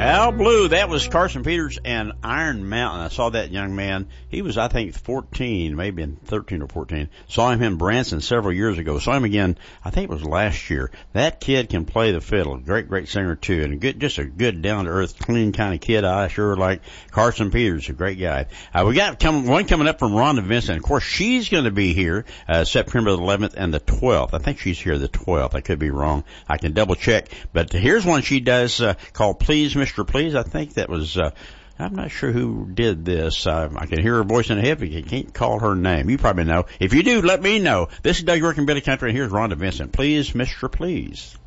Al Blue, that was Carson Peters and Iron Mountain. I saw that young man. He was, I think, 14, maybe 13 or 14. Saw him in Branson several years ago. Saw him again, I think it was last year. That kid can play the fiddle. Great singer too. And just a good down-to-earth, clean kind of kid. I sure like Carson Peters, a great guy. We got one coming up from Rhonda Vincent. Of course, she's going to be here, September the 11th and the 12th. I think she's here the 12th. I could be wrong. I can double check. But here's one she does, called Please, Mr. Please. I think that was, I'm not sure who did this. I can hear her voice in the head, but you can't call her name. You probably know. If you do, let me know. This is Doug York and Billy Country, and here's Rhonda Vincent. Please, Mr. Please.